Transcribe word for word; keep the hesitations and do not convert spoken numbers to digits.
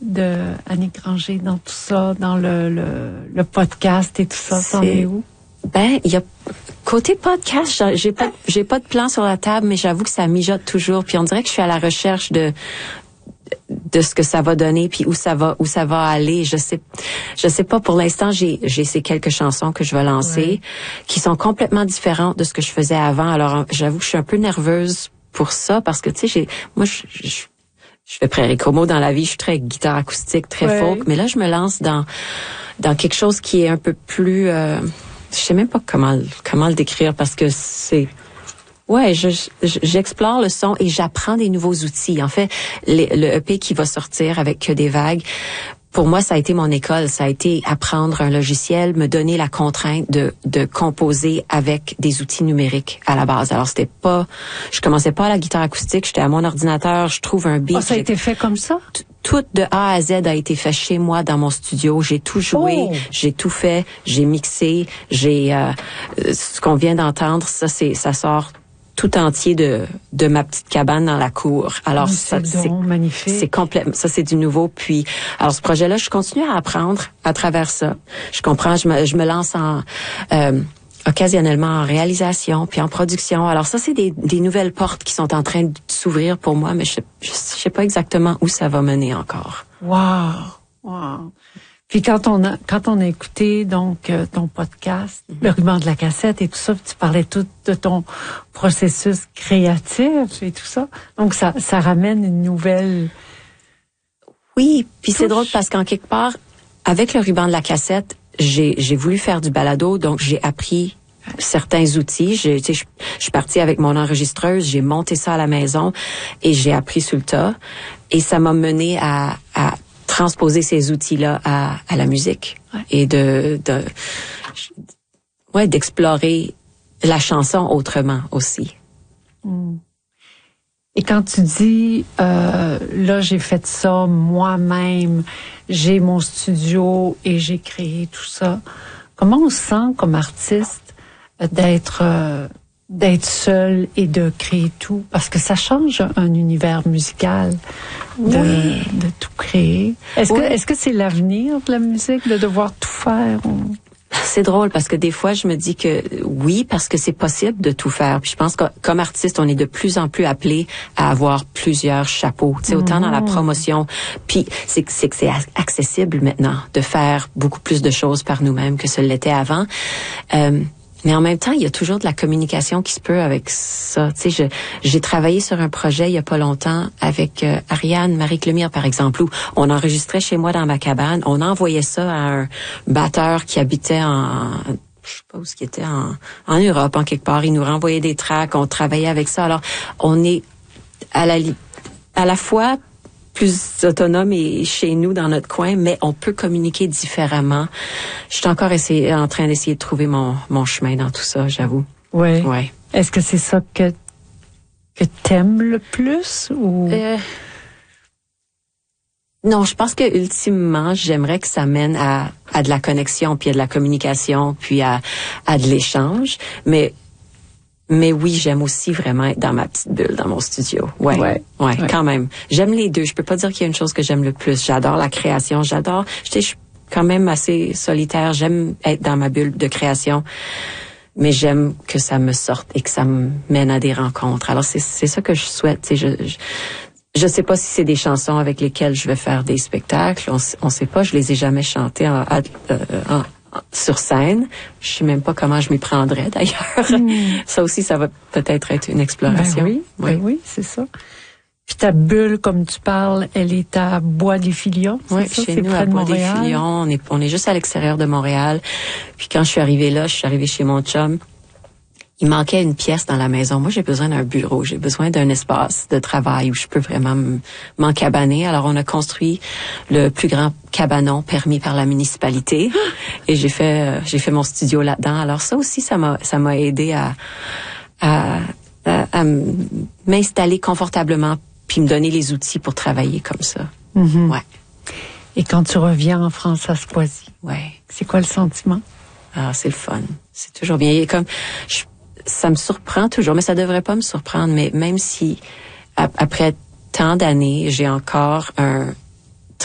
de Annick Granger dans tout ça, dans le, le, le podcast et tout ça? C'en est où? Ben, il y a côté podcast, j'ai pas j'ai pas de plan sur la table, mais j'avoue que ça mijote toujours. Puis on dirait que je suis à la recherche de de ce que ça va donner, puis où ça va où ça va aller. Je sais je sais pas. Pour l'instant, j'ai j'ai ces quelques chansons que je vais lancer, ouais, qui sont complètement différentes de ce que je faisais avant. Alors j'avoue que je suis un peu nerveuse pour ça parce que tu sais, j'ai moi je, je je fais Prairie Como dans la vie, je suis très guitare acoustique, très ouais, folk, mais là je me lance dans dans quelque chose qui est un peu plus euh, je sais même pas comment comment le décrire parce que c'est ouais, je, je j'explore le son et j'apprends des nouveaux outils. En fait, les, le E P qui va sortir avec Que des vagues, pour moi, ça a été mon école. Ça a été apprendre un logiciel, me donner la contrainte de de composer avec des outils numériques à la base. Alors c'était pas, je commençais pas à la guitare acoustique, j'étais à mon ordinateur, je trouve un beat. Oh, ça a été fait comme ça? Tout de A à Z a été fait chez moi dans mon studio. J'ai tout joué, oh, j'ai tout fait, j'ai mixé, j'ai euh, ce qu'on vient d'entendre. Ça, c'est ça sort tout entier de de ma petite cabane dans la cour. Alors oh, ça, c'est, donc magnifique. C'est complètement ça, c'est du nouveau. Puis alors ce projet-là, je continue à apprendre à travers ça. Je comprends, je me je me lance en euh, occasionnellement en réalisation puis en production. Alors ça, c'est des des nouvelles portes qui sont en train de s'ouvrir pour moi, mais je je, je sais pas exactement où ça va mener encore. Wow, wow. Puis quand on a quand on a écouté donc euh, ton podcast, mm-hmm, Le ruban de la cassette et tout ça, tu parlais tout de ton processus créatif et tout ça. Donc ça ça ramène une nouvelle. Oui, puis c'est drôle parce qu'en quelque part avec Le ruban de la cassette, j'ai j'ai voulu faire du balado, donc j'ai appris certains outils. J'ai, tu sais, je, je suis partie avec mon enregistreuse, j'ai monté ça à la maison et j'ai appris sur le tas. Et ça m'a mené à, à transposer ces outils-là à, à la musique, ouais, et de, de, ouais, d'explorer la chanson autrement aussi. Mm. Et quand tu dis, euh, là, j'ai fait ça moi-même, j'ai mon studio et j'ai créé tout ça, comment on se sent comme artiste d'être euh, d'être seul et de créer tout? Parce que ça change un univers musical de, oui, de tout créer. Est-ce, oui, que est-ce que c'est l'avenir de la musique, de devoir tout faire? Ou... C'est drôle parce que des fois, je me dis que oui, parce que c'est possible de tout faire. Puis je pense que comme artiste, on est de plus en plus appelé à avoir plusieurs chapeaux. Tu sais, autant mmh, dans la promotion. Puis c'est, c'est que c'est accessible maintenant de faire beaucoup plus de choses par nous-mêmes que ce l'était avant. Euh, Mais en même temps, il y a toujours de la communication qui se peut avec ça. Tu sais, je, j'ai travaillé sur un projet il y a pas longtemps avec euh, Ariane Marie-Clemire, par exemple, où on enregistrait chez moi dans ma cabane. On envoyait ça à un batteur qui habitait en, je sais pas où ce qui était, en, en Europe, en quelque part. Il nous renvoyait des tracks, on travaillait avec ça. Alors, on est à la, à la fois plus autonome et chez nous dans notre coin, mais on peut communiquer différemment. Je suis encore essayé, en train d'essayer de trouver mon mon chemin dans tout ça, j'avoue. Oui. Ouais. Est-ce que c'est ça que que t'aimes le plus ou euh, Non, je pense que ultimement, j'aimerais que ça mène à à de la connexion, puis à de la communication, puis à à de l'échange, mais Mais oui, j'aime aussi vraiment être dans ma petite bulle, dans mon studio. Ouais, ouais, ouais, ouais, quand même. J'aime les deux. Je peux pas dire qu'il y a une chose que j'aime le plus. J'adore la création. J'adore. Je suis quand même assez solitaire. J'aime être dans ma bulle de création, mais j'aime que ça me sorte et que ça me mène à des rencontres. Alors c'est c'est ça que je souhaite. Je, je je sais pas si c'est des chansons avec lesquelles je vais faire des spectacles. On on sait pas. Je les ai jamais chantées en, en, en sur scène. Je sais même pas comment je m'y prendrais d'ailleurs. Mm. Ça aussi, ça va peut-être être une exploration. Ben oui, oui. Ben oui, c'est ça. Puis ta bulle, comme tu parles, elle est à Bois-des-Filions. Oui, c'est ça? Chez C'est nous, près à de Bois-des-Filions. On est, on est juste à l'extérieur de Montréal. Puis quand je suis arrivée là, je suis arrivée chez mon chum. Il manquait une pièce dans la maison. Moi, j'ai besoin d'un bureau. J'ai besoin d'un espace de travail où je peux vraiment m'encabaner. Alors, on a construit le plus grand cabanon permis par la municipalité. Et j'ai fait, j'ai fait mon studio là-dedans. Alors, ça aussi, ça m'a, ça m'a aidé à, à, à, à m'installer confortablement puis me donner les outils pour travailler comme ça. Mm-hmm. Ouais. Et quand tu reviens en France à Squazie, ouais. C'est quoi le sentiment? Ah, c'est le fun. C'est toujours bien. Et comme, je, ça me surprend toujours, mais ça devrait pas me surprendre, mais même si, ap- après tant d'années, j'ai encore un,